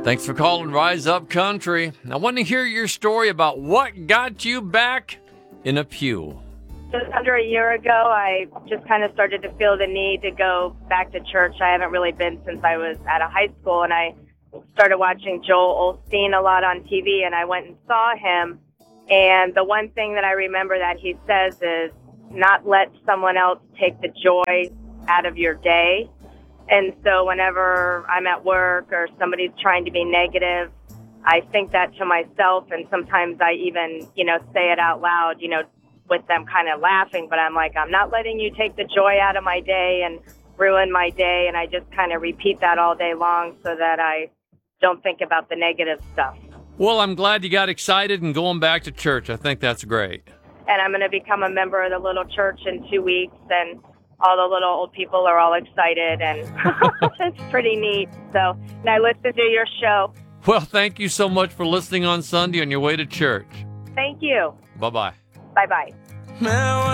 Thanks for calling Rise Up Country. I want to hear your story about what got you back in a pew. Just under a year ago, I just kind of started to feel the need to go back to church. I haven't really been since I was out of high school, and I started watching Joel Osteen a lot on TV, and I went and saw him. And the one thing that I remember that he says is not let someone else take the joy out of your day. And so whenever I'm at work or somebody's trying to be negative, I think that to myself, and sometimes I even, say it out loud, with them kind of laughing, but I'm like, I'm not letting you take the joy out of my day and ruin my day. And I just kind of repeat that all day long so that I don't think about the negative stuff. Well, I'm glad you got excited and going back to church. I think that's great. And I'm going to become a member of the little church in 2 weeks, and all the little old people are all excited, and it's pretty neat. So, and I listen to your show. Well, thank you so much for listening on Sunday on your way to church. Thank you. Bye-bye. Bye-bye.